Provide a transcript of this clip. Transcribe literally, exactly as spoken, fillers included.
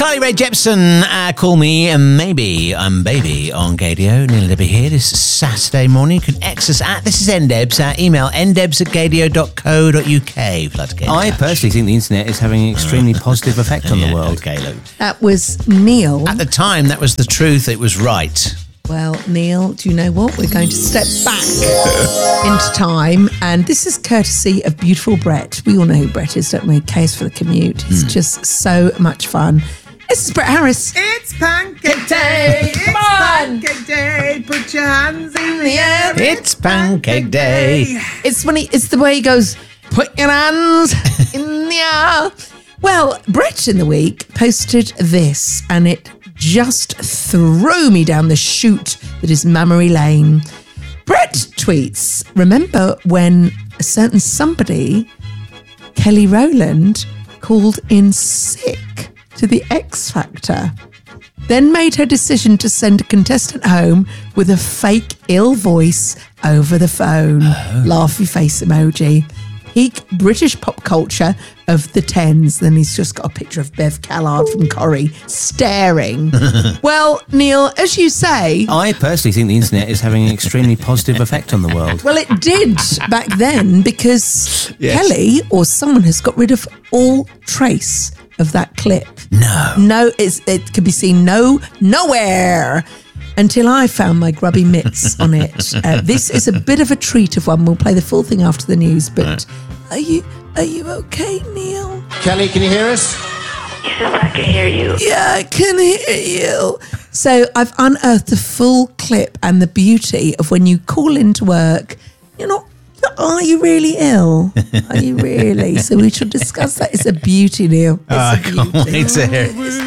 Carly Rae Jepsen, uh, Call Me uh, Maybe I'm Baby on Gadio. Neil Debbie here this Saturday morning. You can X us at, this is ndebs, uh, email ndebs at gadio dot co dot uk if you'd like to get in I touch. personally think the internet is having an extremely positive effect on Yeah, the world. Okay, look. That was Neil. At the time, that was the truth. It was right. Well, Neil, do you know what? We're going to step back into time. And this is courtesy of beautiful Brett. We all know who Brett is, don't we? Case for the Commute. He's Mm. just so much fun. This is Brett Harris. It's pancake day. Come It's on. pancake day. Put your hands in the air. It's pancake day. It's when he, it's the way he goes, put your hands in the air. Well, Brett in the week posted this and it just threw me down the chute that is memory lane. Brett tweets, remember when a certain somebody, Kelly Rowland, called in sick to the X Factor, then made her decision to send a contestant home with a fake ill voice over the phone. Oh. Laughy face emoji. Peak British pop culture of the tens. Then he's just got a picture of Bev Callard from Corrie staring. Well, Neil, as you say... I personally think the internet is having an extremely positive effect on the world. Well, it did back then because Yes. Kelly or someone has got rid of all trace of that clip. No. No, it's, it could be seen no nowhere until I found my grubby mitts on it. Uh, this is a bit of a treat of one. We'll play the full thing after the news, but are you are you okay, Neil? Kelly, can you hear us? Yes, I can hear you. Yeah, I can hear you. So I've unearthed the full clip and the beauty of when you call into work, you're not, are you really ill? Are you really? So we should discuss that. It's a beauty, Neil. It's Oh, a I can't beauty. wait to hear it.